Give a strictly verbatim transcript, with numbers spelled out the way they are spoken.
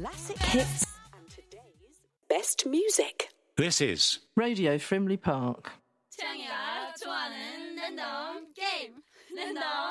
classic hits and today's best music. This is Radio Frimley Park. 창이가 좋아하는 랜덤 게임 랜덤